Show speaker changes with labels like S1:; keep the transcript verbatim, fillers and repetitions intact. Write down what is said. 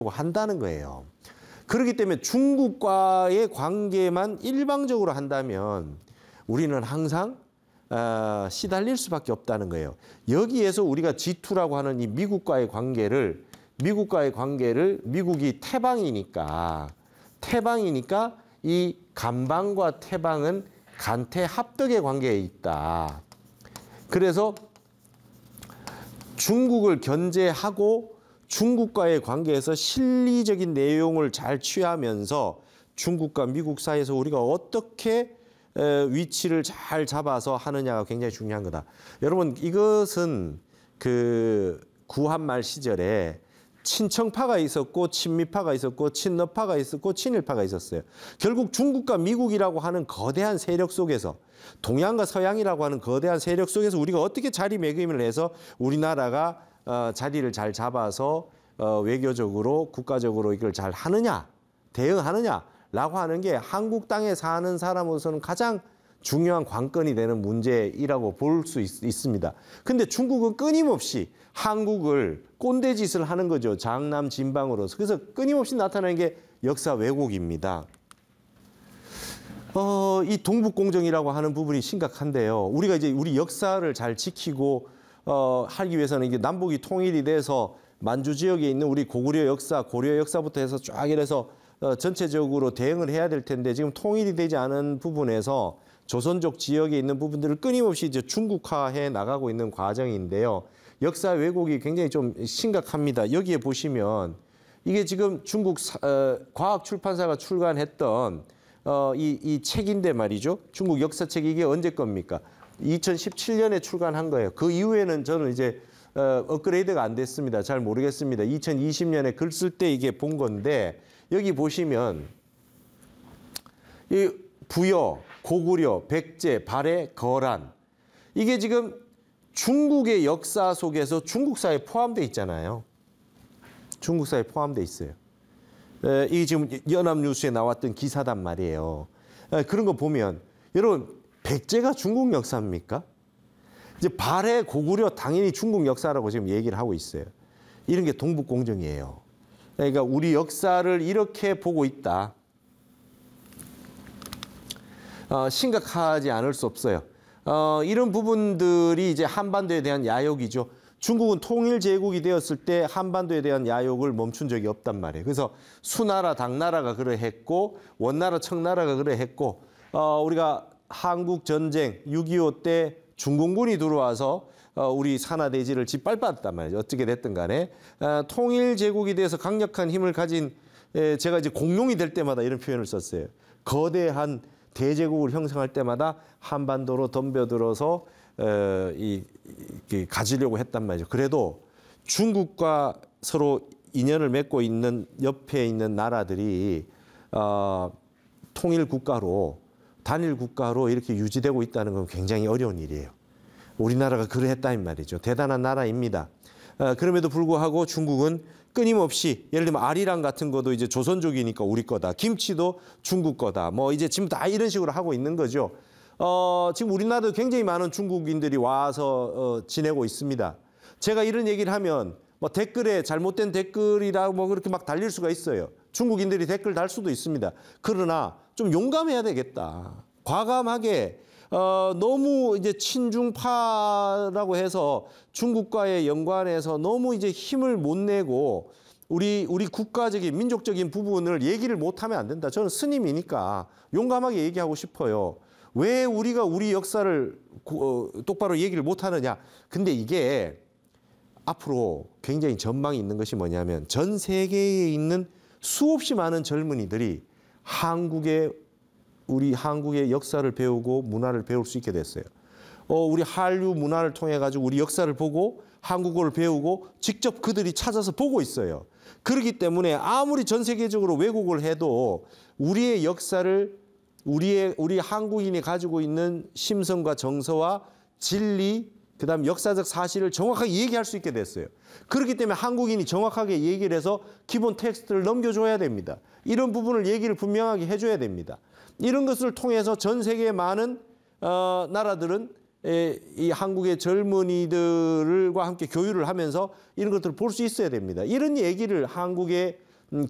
S1: 한다는 거예요. 그렇기 때문에 중국과의 관계만 일방적으로 한다면 우리는 항상 어, 시달릴 수밖에 없다는 거예요. 여기에서 우리가 지 투라고 하는 이 미국과의 관계를 미국과의 관계를 미국이 태방이니까 태방이니까 이 간방과 태방은 간태 합덕의 관계에 있다. 그래서 중국을 견제하고 중국과의 관계에서 실리적인 내용을 잘 취하면서 중국과 미국 사이에서 우리가 어떻게 위치를 잘 잡아서 하느냐가 굉장히 중요한 거다. 여러분, 이것은 그 구한말 시절에 친청파가 있었고 친미파가 있었고 친러파가 있었고 친일파가 있었어요. 결국 중국과 미국이라고 하는 거대한 세력 속에서 동양과 서양이라고 하는 거대한 세력 속에서 우리가 어떻게 자리매김을 해서 우리나라가 어, 자리를 잘 잡아서 어, 외교적으로 국가적으로 이걸 잘 하느냐 대응하느냐라고 하는 게 한국 땅에 사는 사람으로서는 가장 중요한 관건이 되는 문제이라고 볼 수 있습니다. 근데 중국은 끊임없이 한국을 꼰대짓을 하는 거죠. 장남 진방으로서. 그래서 끊임없이 나타나는 게 역사 왜곡입니다. 어, 이 동북공정이라고 하는 부분이 심각한데요. 우리가 이제 우리 역사를 잘 지키고 어, 하기 위해서는 이게 남북이 통일이 돼서 만주 지역에 있는 우리 고구려 역사, 고려 역사부터 해서 쫙 이래서 어, 전체적으로 대응을 해야 될 텐데 지금 통일이 되지 않은 부분에서 조선족 지역에 있는 부분들을 끊임없이 이제 중국화해 나가고 있는 과정인데요. 역사 왜곡이 굉장히 좀 심각합니다. 여기에 보시면 이게 지금 중국 사, 어, 과학출판사가 출간했던 어, 이, 이 책인데 말이죠. 중국 역사책 이게 언제 겁니까? 이천십칠 년에 출간한 거예요. 그 이후에는 저는 이제 어, 업그레이드가 안 됐습니다. 잘 모르겠습니다. 이천이십 년에 글 쓸 때 이게 본 건데 여기 보시면 이 부여, 고구려, 백제, 발해, 거란 이게 지금 중국의 역사 속에서 중국사에 포함되어 있잖아요. 중국사에 포함되어 있어요. 에, 이게 지금 연합뉴스에 나왔던 기사단 말이에요. 에, 그런 거 보면 여러분 백제가 중국 역사입니까? 이제 발해, 고구려 당연히 중국 역사라고 지금 얘기를 하고 있어요. 이런 게 동북공정이에요. 그러니까 우리 역사를 이렇게 보고 있다. 어, 심각하지 않을 수 없어요. 어, 이런 부분들이 이제 한반도에 대한 야욕이죠. 중국은 통일 제국이 되었을 때 한반도에 대한 야욕을 멈춘 적이 없단 말이에요. 그래서 수나라, 당나라가 그러했고 원나라, 청나라가 그러했고 어, 우리가 한국 전쟁 육이오 때 중공군이 들어와서 어, 우리 산하대지를 짓밟았단 말이죠. 어떻게 됐든 간에 어, 통일 제국이 돼서 강력한 힘을 가진 에, 제가 이제 공룡이 될 때마다 이런 표현을 썼어요. 거대한 대제국을 형성할 때마다 한반도로 덤벼들어서 어, 이, 이, 가지려고 했단 말이죠. 그래도 중국과 서로 인연을 맺고 있는 옆에 있는 나라들이 어, 통일 국가로 단일 국가로 이렇게 유지되고 있다는 건 굉장히 어려운 일이에요. 우리나라가 그러했다는 말이죠. 대단한 나라입니다. 어, 그럼에도 불구하고 중국은 끊임없이 예를 들면 아리랑 같은 것도 이제 조선족이니까 우리 거다. 김치도 중국 거다. 뭐 이제 지금 다 이런 식으로 하고 있는 거죠. 어, 지금 우리나라도 굉장히 많은 중국인들이 와서 어, 지내고 있습니다. 제가 이런 얘기를 하면 뭐 댓글에 잘못된 댓글이라고 뭐 그렇게 막 달릴 수가 있어요. 중국인들이 댓글 달 수도 있습니다. 그러나 좀 용감해야 되겠다. 과감하게 어, 너무 이제 친중파라고 해서 중국과의 연관해서 너무 이제 힘을 못 내고 우리 우리 국가적인 민족적인 부분을 얘기를 못 하면 안 된다. 저는 스님이니까 용감하게 얘기하고 싶어요. 왜 우리가 우리 역사를 어, 똑바로 얘기를 못 하느냐. 근데 이게 앞으로 굉장히 전망이 있는 것이 뭐냐면 전 세계에 있는 수없이 많은 젊은이들이 한국의 우리 한국의 역사를 배우고 문화를 배울 수 있게 됐어요. 어, 우리 한류 문화를 통해 가지고 우리 역사를 보고 한국어를 배우고 직접 그들이 찾아서 보고 있어요. 그렇기 때문에 아무리 전 세계적으로 왜곡을 해도 우리의 역사를 우리의 우리 한국인이 가지고 있는 심성과 정서와 진리 그다음 역사적 사실을 정확하게 얘기할 수 있게 됐어요. 그렇기 때문에 한국인이 정확하게 얘기를 해서 기본 텍스트를 넘겨줘야 됩니다. 이런 부분을 얘기를 분명하게 해줘야 됩니다. 이런 것을 통해서 전 세계의 많은 어, 나라들은 에, 이 한국의 젊은이들과 함께 교류를 하면서 이런 것들을 볼 수 있어야 됩니다. 이런 얘기를 한국의